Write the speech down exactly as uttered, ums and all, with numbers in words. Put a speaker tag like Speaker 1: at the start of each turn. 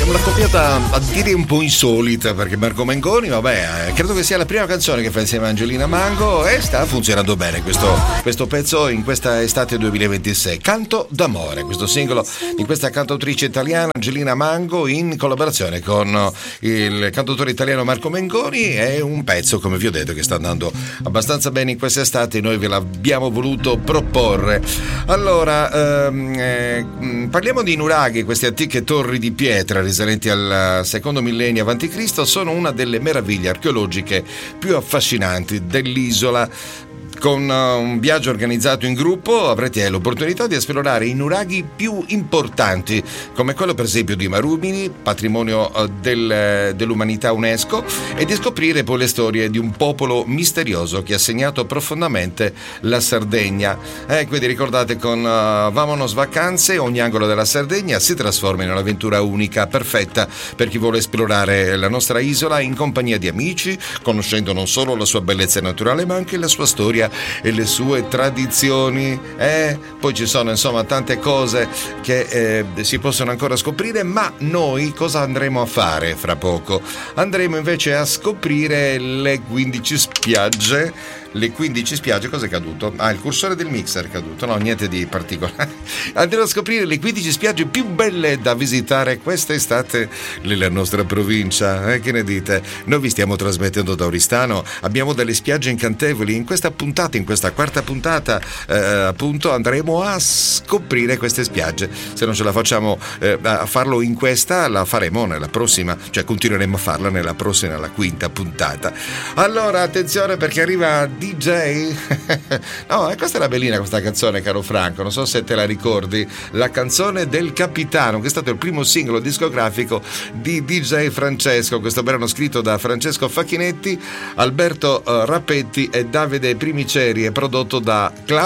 Speaker 1: una coppiata a dire un po' insolita, perché Marco Mengoni, vabbè, credo che sia la prima canzone che fa insieme a Angelina Mango e sta funzionando bene questo, questo pezzo in questa estate duemilaventisei. Canto d'amore, questo singolo di questa cantautrice italiana Angelina Mango in collaborazione con il cantautore italiano Marco Mengoni. È un pezzo, come vi ho detto, che sta andando abbastanza bene in quest'estate e noi ve l'abbiamo voluto proporre. Allora, ehm, eh, parliamo di nuraghi, queste antiche torri di pietra risalenti al secondo millennio avanti Cristo. Sono una delle meraviglie archeologiche più affascinanti dell'isola. Con un viaggio organizzato in gruppo avrete l'opportunità di esplorare i nuraghi più importanti, come quello per esempio di Marumini, patrimonio del, dell'umanità UNESCO, e di scoprire poi le storie di un popolo misterioso che ha segnato profondamente la Sardegna. Eh, quindi ricordate, con uh, Vamonos Vacanze ogni angolo della Sardegna si trasforma in un'avventura unica, perfetta per chi vuole esplorare la nostra isola in compagnia di amici, conoscendo non solo la sua bellezza naturale ma anche la sua storia e le sue tradizioni. Eh, poi ci sono insomma tante cose che eh, si possono ancora scoprire, ma noi cosa andremo a fare fra poco? Andremo invece a scoprire le quindici spiagge. Le quindici spiagge, cosa è caduto? Ah, il cursore del mixer è caduto, no, niente di particolare. Andremo a scoprire le quindici spiagge più belle da visitare quest'estate nella nostra provincia. Eh, che ne dite? Noi vi stiamo trasmettendo da Oristano, abbiamo delle spiagge incantevoli. In questa puntata, in questa quarta puntata, eh, appunto, andremo a scoprire queste spiagge. Se non ce la facciamo eh, a farlo in questa, la faremo nella prossima, cioè continueremo a farla nella prossima, la quinta puntata. Allora, attenzione, perché arriva D J. No, questa era bellina questa canzone, caro Franco, non so se te la ricordi, la canzone del capitano, che è stato il primo singolo discografico di D J Francesco. Questo brano scritto da Francesco Facchinetti, Alberto uh, Rappetti e Davide Primiceri, è prodotto da Claudio